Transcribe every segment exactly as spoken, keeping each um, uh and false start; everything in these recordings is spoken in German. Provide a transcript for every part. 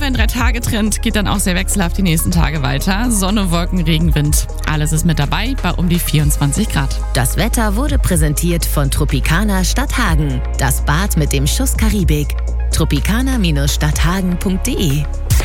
ein Drei-Tage-Trend geht dann auch sehr wechselhaft die nächsten Tage weiter. Sonne, Wolken, Regen, Wind. Alles ist mit dabei bei um die vierundzwanzig Grad. Das Wetter wurde präsentiert von Tropicana Stadthagen. Das Bad mit dem Schuss Karibik. tropicana Bindestrich stadthagen Punkt de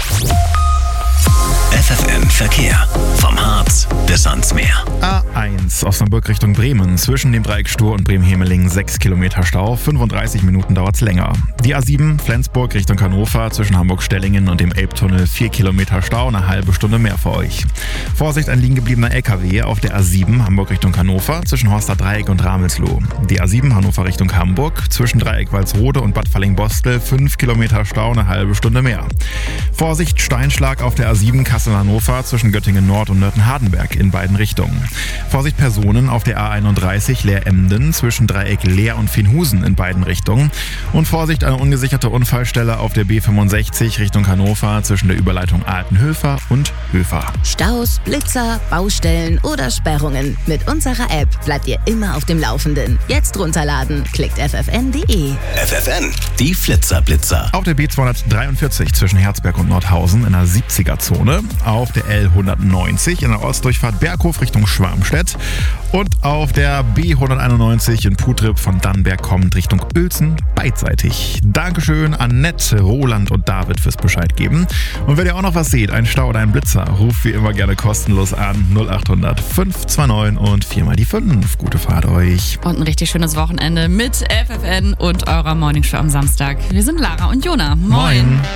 F F M Verkehr. Vom Harz bis ans Meer. A eins Osnabrück Richtung Bremen. Zwischen dem Dreieck Stur und Bremen-Hemeling sechs Kilometer Stau. fünfunddreißig Minuten dauert es länger. Die A sieben Flensburg Richtung Hannover. Zwischen Hamburg-Stellingen und dem Elbtunnel vier Kilometer Stau. Eine halbe Stunde mehr für euch. Vorsicht, ein liegen gebliebener L K W auf der A sieben Hamburg Richtung Hannover. Zwischen Horster Dreieck und Ramelsloh. Die A sieben Hannover Richtung Hamburg. Zwischen Dreieck Walsrode und Bad Falling-Bostel fünf Kilometer Stau. Eine halbe Stunde mehr. Vorsicht, Steinschlag auf der A sieben Kassel-Hannover zwischen Göttingen Nord und Nörten-Hardenberg in beiden Richtungen. Vorsicht, Personen auf der A einunddreißig Leer-Emden zwischen Dreieck Leer und Finhusen in beiden Richtungen. Und Vorsicht, eine ungesicherte Unfallstelle auf der B fünfundsechzig Richtung Hannover zwischen der Überleitung Altenhöfer und Höfer. Staus, Blitzer, Baustellen oder Sperrungen. Mit unserer App bleibt ihr immer auf dem Laufenden. Jetzt runterladen, klickt f f n punkt de. F F N, die Flitzer-Blitzer. Auf der B zweihundertdreiundvierzig zwischen Herzberg und Nordhausen in der siebziger-Zone. Auf der L hundertneunzig in der Ostdurchfahrt Berghof Richtung Schwarmstedt. Und auf der B hunderteinundneunzig in Putrip von Dannenberg kommend Richtung Uelzen beidseitig. Dankeschön an Nett, Roland und David fürs Bescheid geben. Und wenn ihr auch noch was seht, ein Stau oder ein Blitzer, ruft wie immer gerne kostenlos an null acht hundert fünf zwei neun und vier mal die fünf. Gute Fahrt euch. Und ein richtig schönes Wochenende mit F F N und eurer Morningshow am Samstag. Wir sind Lara und Jona. Moin. Moin.